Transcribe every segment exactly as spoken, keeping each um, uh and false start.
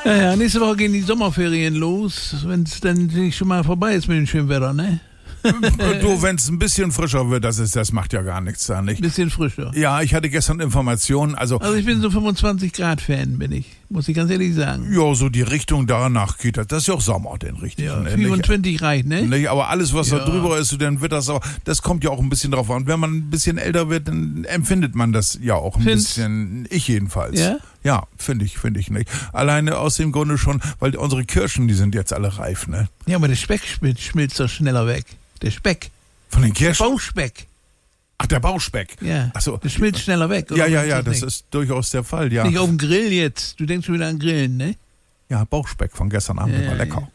Ja, ja, nächste Woche gehen die Sommerferien los, wenn es dann nicht schon mal vorbei ist mit dem schönen Wetter, ne? Du, wenn es ein bisschen frischer wird, das ist, das macht ja gar nichts da, nicht? Ein bisschen frischer. Ja, ich hatte gestern Informationen, also... Also ich bin so fünfundzwanzig Grad Fan, bin ich. Muss ich ganz ehrlich sagen. Ja, so die Richtung danach geht das. Das ist ja auch Sommer, den richtigen. Ja, ne? fünfundzwanzig reicht, ne? Nicht, aber alles, was Ja. da drüber ist, dann wird das aber, das kommt ja auch ein bisschen drauf an. Und wenn man ein bisschen älter wird, dann empfindet man das ja auch ein Find's? bisschen. Ich jedenfalls. Ja? Ja, finde ich, finde ich nicht. Alleine aus dem Grunde schon, weil unsere Kirschen, die sind jetzt alle reif, ne? Ja, aber der Speck schmilzt, schmilzt doch schneller weg. Der Speck. Von den Kirschen? Bauspeck. Ach, der Bauspeck. Ja. Ach so. Der schmilzt schneller weg. Ja, oder? ja, ja, das das ist durchaus der Fall, ja. Nicht auf dem Grill jetzt. Du denkst schon wieder an Grillen, ne? Ja, Bauchspeck von gestern Abend Ja, war lecker.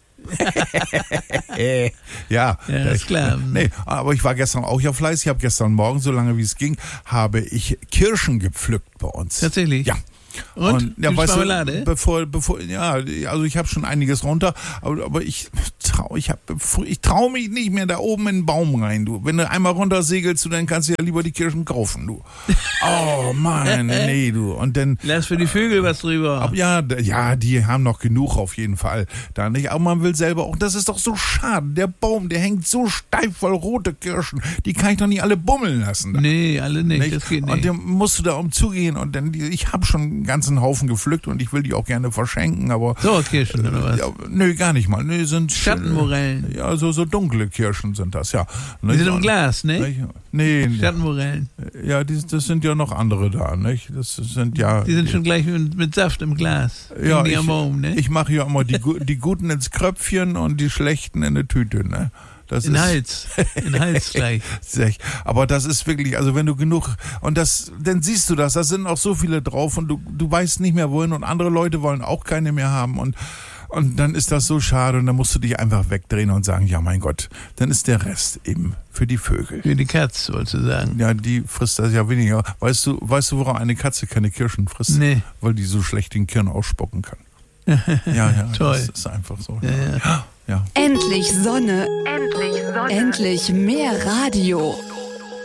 ja, Ja, ist klar. Nee, aber ich war gestern auch ja fleißig. Ich habe gestern Morgen, so lange wie es ging, habe ich Kirschen gepflückt bei uns. Tatsächlich? Ja. Und? ja, Gibt's weißt Marmelade? du, bevor, bevor, ja, also ich habe schon einiges runter, aber, aber ich trau, ich hab, ich trau mich nicht mehr da oben in den Baum rein, du. Wenn du einmal runter segelst, du, dann kannst du ja lieber die Kirschen kaufen, du. Oh Mann, nee, du. Und dann. Lass für die Vögel was drüber. Aber ja, d- ja, die haben noch genug auf jeden Fall. Da nicht. Aber man will selber auch, das ist doch so schade. Der Baum, der hängt so steif voll rote Kirschen. Die kann ich doch nicht alle bummeln lassen. Da. Nee, alle nicht. Nicht? Das geht Und nicht. dann musst du da umzugehen und dann, die- ich habe schon einen ganzen Haufen gepflückt und ich will die auch gerne verschenken, aber Sauerkirschen oder was? ja, nö, gar nicht mal. Nö, sind Schattenmorellen. Ja, so, so dunkle Kirschen sind das, ja. Die sind im Und- Glas, ne? Nicht? Nee, nee. Schattenmorellen. Ja, die, das sind ja noch andere da, nicht? Das sind ja. Die sind schon gleich mit, mit Saft im Glas. Ja, die ich, am Baum, ne? ich mache ja immer die, gu- die Guten ins Kröpfchen und die Schlechten in eine Tüte, ne? Das In ist, Hals. In Hals gleich. Sech. Aber das ist wirklich, also wenn du genug, und das, dann siehst du das, da sind auch so viele drauf und du, du weißt nicht mehr wohin und andere Leute wollen auch keine mehr haben und, und dann ist das so schade und dann musst du dich einfach wegdrehen und sagen, ja mein Gott, dann ist der Rest eben für die Vögel. Für die Katz, wolltest du sagen. Ja, die frisst das ja weniger. Weißt du, weißt du, warum eine Katze keine Kirschen frisst? Nee. Weil die so schlecht den Kirn ausspucken kann. Ja, ja, Toll. das ist einfach so. Ja, ja. Ja. Endlich Sonne. Endlich Sonne. Endlich mehr Radio.